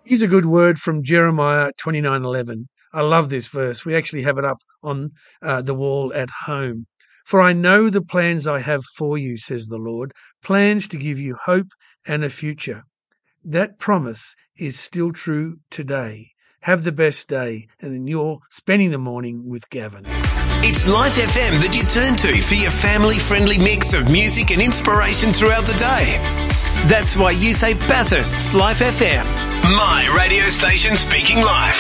Here's a good word from Jeremiah 29:11. I love this verse. We actually have it up on the wall at home. For I know the plans I have for you, says the Lord, plans to give you hope and a future. That promise is still true today. Have the best day, and then you're spending the morning with Gavin. It's Life FM that you turn to for your family-friendly mix of music and inspiration throughout the day. That's why you say Bathurst's Life FM. My radio station speaking life.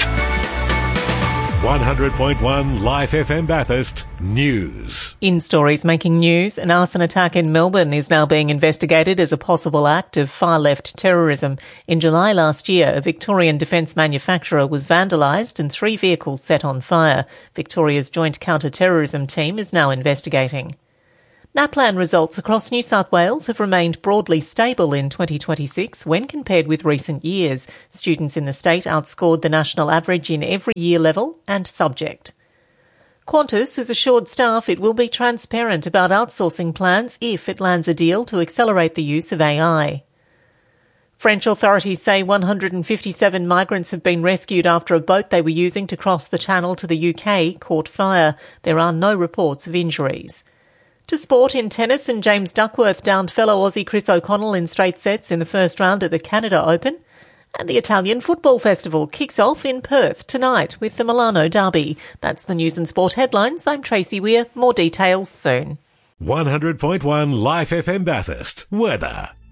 100.1 Life FM Bathurst News. In stories making news, an arson attack in Melbourne is now being investigated as a possible act of far-left terrorism. In July last year, a Victorian defence manufacturer was vandalised and 3 vehicles set on fire. Victoria's Joint Counter-Terrorism Team is now investigating. NAPLAN results across New South Wales have remained broadly stable in 2026 when compared with recent years. Students in the state outscored the national average in every year level and subject. Qantas has assured staff it will be transparent about outsourcing plans if it lands a deal to accelerate the use of AI. French authorities say 157 migrants have been rescued after a boat they were using to cross the Channel to the UK caught fire. There are no reports of injuries. To sport in tennis, and James Duckworth downed fellow Aussie Chris O'Connell in straight sets in the first round at the Canada Open. And the Italian Football Festival kicks off in Perth tonight with the Milano Derby. That's the news and sport headlines. I'm Tracy Weir. More details soon. 100.1 Life FM Bathurst. Weather.